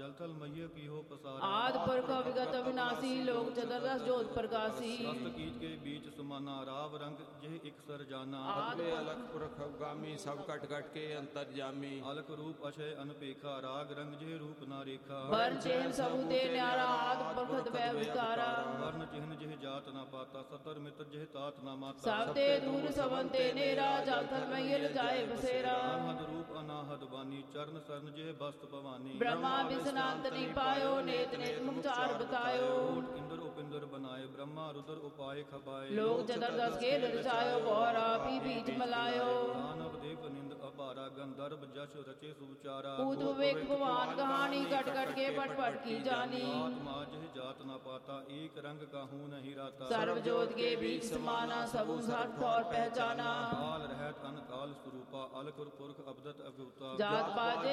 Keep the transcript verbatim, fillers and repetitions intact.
जल थल मह्य की हो पसारा आद पुरख विगत अविनाशी लोक चतुर्दश जोत प्रकाशी सस्त कीट के बीच समाना राव रंग जह एक सर जाना आद अलख पुरख अवगामी सब कट कट के अंतर्जामी अलक रूप अक्षय अनपेखा राग रंग जह रूप ना रेखा वर चैन सबूते न्यारा आद पुरख वै विकारा वर्ण चिन्ह जह जात ना पाता सतर मित्र जह तात ना माता सबते दूर सबंते नेरा जल थल मह्य जाए बसेरा अनहद रूप अनाहद बानी चरण सरन जह बस्त भवानी ब्रह्मा विष्णांत नहीं पायो नेत नेत मुखचार बतायो कोट इंद्र उपिंद्र बनाए ब्रह्मा रुद्र उपाय खपाए लोक चतुर्दश के रचायो बौरा पी बीच मलायो दानव देव निंद अपारा गंधर्व जश रचे सुचारा पूत विवेक भगवान कहानी कट कट के पट पट की जानी आत्मा जह जात ना पाता एक रंग काहू नहीं राता सर्व जोत के बीच समाना सबू हर और पहचाना काल रहत अनकाल स्वरूपा अलकुर पुरख अबदत अगुता जात बाजे